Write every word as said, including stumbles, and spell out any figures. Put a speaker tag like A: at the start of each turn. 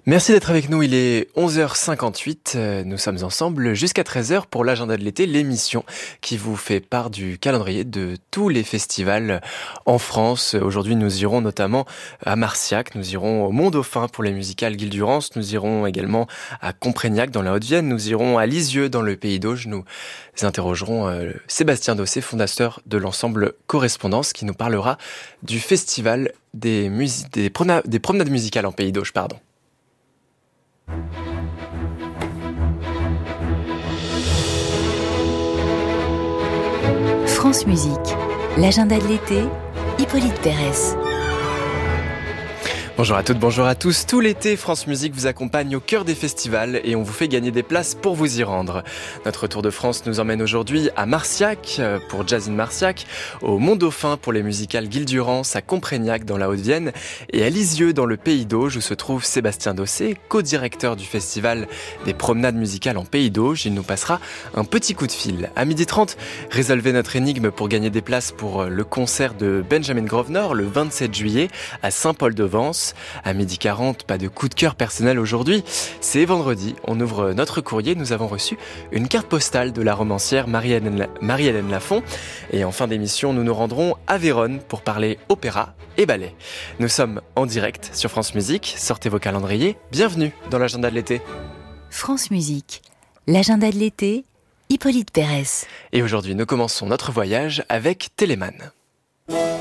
A: Merci d'être avec nous, il est onze heures cinquante-huit, nous sommes ensemble jusqu'à treize heures pour l'agenda de l'été, l'émission qui vous fait part du calendrier de tous les festivals en France. Aujourd'hui nous irons notamment à Marciac, nous irons au Mont-Dauphin pour les musicales Guil-Durance, nous irons également à Comprégnac dans la Haute-Vienne, nous irons à Lisieux dans le Pays d'Auge, nous interrogerons euh, Sébastien Dossé, fondateur de l'ensemble Correspondance, qui nous parlera du festival des, mus- des, promena- des promenades musicales en Pays d'Auge, pardon.
B: France Musique, l'agenda de l'été, Hippolyte Pérez.
A: Bonjour à toutes, bonjour à tous. Tout l'été, France Musique vous accompagne au cœur des festivals et on vous fait gagner des places pour vous y rendre. Notre Tour de France nous emmène aujourd'hui à Marciac pour Jazz in Marciac, au Mont-Dauphin pour les musicales Guil-Durance, à Comprégnac dans la Haute-Vienne et à Lisieux dans le Pays d'Auge où se trouve Sébastien Dossé, co-directeur du festival des promenades musicales en Pays d'Auge. Il nous passera un petit coup de fil. À midi trente, résolvez notre énigme pour gagner des places pour le concert de Benjamin Grosvenor le vingt-sept juillet à Saint-Paul-de-Vence. À midi quarante, pas de coup de cœur personnel aujourd'hui. C'est vendredi, on ouvre notre courrier. Nous avons reçu une carte postale de la romancière Marie-Hélène, Marie-Hélène Lafont. Et en fin d'émission, nous nous rendrons à Vérone pour parler opéra et ballet. Nous sommes en direct sur France Musique. Sortez vos calendriers. Bienvenue dans l'agenda de l'été.
B: France Musique, l'agenda de l'été, Hippolyte Pérez.
A: Et aujourd'hui, nous commençons notre voyage avec Téléman.